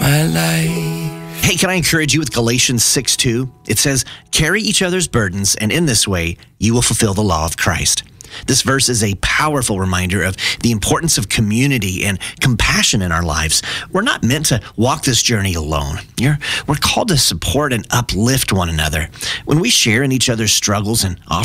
my life. Hey, can I encourage you with Galatians 6:2? It says, carry each other's burdens, and in this way, you will fulfill the law of Christ. This verse is a powerful reminder of the importance of community and compassion in our lives. We're not meant to walk this journey alone. We're called to support and uplift one another. When we share in each other's struggles and offer